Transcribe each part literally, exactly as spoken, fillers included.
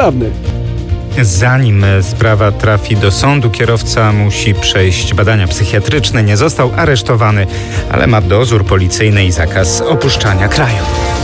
sprawny. Zanim sprawa trafi do sądu, kierowca musi przejść badania psychiatryczne. Nie został aresztowany, ale ma dozór policyjny i zakaz opuszczania kraju.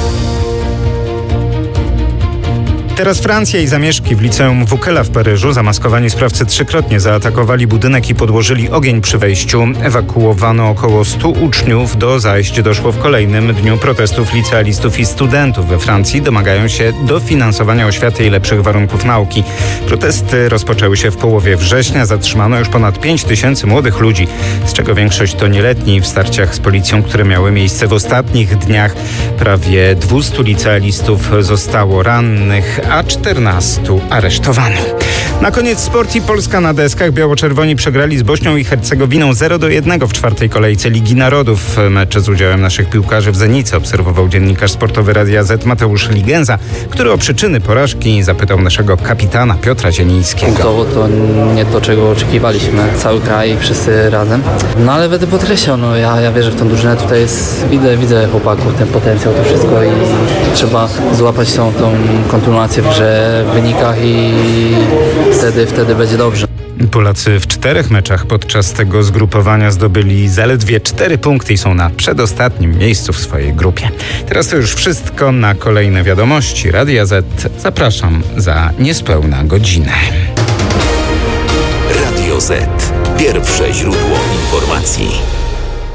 Teraz Francja i zamieszki w liceum Wukela w Paryżu. Zamaskowani sprawcy trzykrotnie zaatakowali budynek i podłożyli ogień przy wejściu. Ewakuowano około stu uczniów. Do zajść doszło w kolejnym dniu protestów licealistów i studentów we Francji. Domagają się dofinansowania oświaty i lepszych warunków nauki. Protesty rozpoczęły się w połowie września. Zatrzymano już ponad pięć tysięcy młodych ludzi, z czego większość to nieletni. W starciach z policją, które miały miejsce w ostatnich dniach, prawie dwustu licealistów zostało rannych, a czternastu aresztowano. Na koniec sport i Polska na deskach. Biało-czerwoni przegrali z Bośnią i Hercegowiną zero do jednego w czwartej kolejce Ligi Narodów. Mecze z udziałem naszych piłkarzy w Zenicy obserwował dziennikarz sportowy Radia Z Mateusz Ligenza, który o przyczyny porażki zapytał naszego kapitana Piotra Zielińskiego. Punktowo to nie to, czego oczekiwaliśmy. Cały kraj, wszyscy razem. No ale będę podkreślał, no ja, ja wierzę w tą drużynę. Tutaj jest, widzę, widzę chłopaków, ten potencjał, to wszystko i trzeba złapać tą, tą kontynuację w grze, w wynikach i wtedy, wtedy będzie dobrze. Polacy w czterech meczach podczas tego zgrupowania zdobyli zaledwie cztery punkty i są na przedostatnim miejscu w swojej grupie. Teraz to już wszystko. Na kolejne wiadomości Radia Z zapraszam za niespełna godzinę. Radio Z. Pierwsze źródło informacji.